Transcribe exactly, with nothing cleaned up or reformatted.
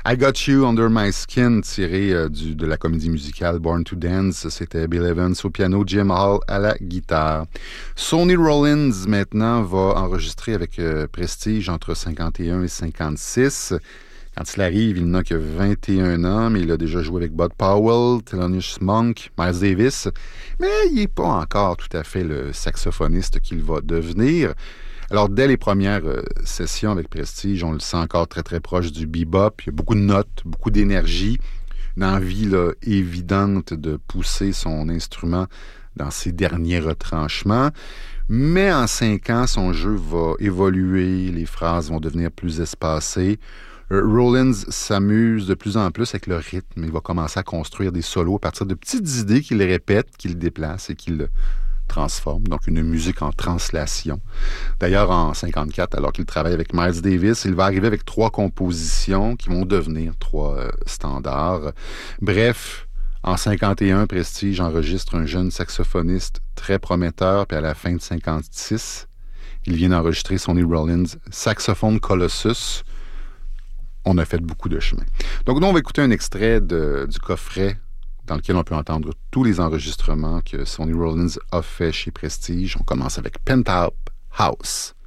I Got You Under My Skin, tiré euh, du, de la comédie musicale Born to Dance. C'était Bill Evans au piano, Jim Hall à la guitare. Sonny Rollins, maintenant, va enregistrer avec euh, Prestige entre cinquante et un et cinquante-six. Quand il arrive, il n'a que vingt et un ans, mais il a déjà joué avec Bud Powell, Thelonious Monk, Miles Davis. Mais il n'est pas encore tout à fait le saxophoniste qu'il va devenir. Alors, dès les premières euh, sessions avec Prestige, on le sent encore très, très proche du bebop. Il y a beaucoup de notes, beaucoup d'énergie, une envie là, évidente de pousser son instrument dans ses derniers retranchements. Mais en cinq ans, son jeu va évoluer, les phrases vont devenir plus espacées. Euh, Rollins s'amuse de plus en plus avec le rythme. Il va commencer à construire des solos à partir de petites idées qu'il répète, qu'il déplace et qu'il transforme, donc une musique en translation. D'ailleurs, en cinquante-quatre, alors qu'il travaille avec Miles Davis, il va arriver avec trois compositions qui vont devenir trois euh, standards. Bref, en cinquante et un, Prestige enregistre un jeune saxophoniste très prometteur, puis à la fin de cinquante-six, il vient d'enregistrer Sonny Rollins, Saxophone Colossus. On a fait beaucoup de chemin. Donc, nous, on va écouter un extrait de, du coffret dans lequel on peut entendre tous les enregistrements que Sonny Rollins a fait chez Prestige. On commence avec Penthouse House.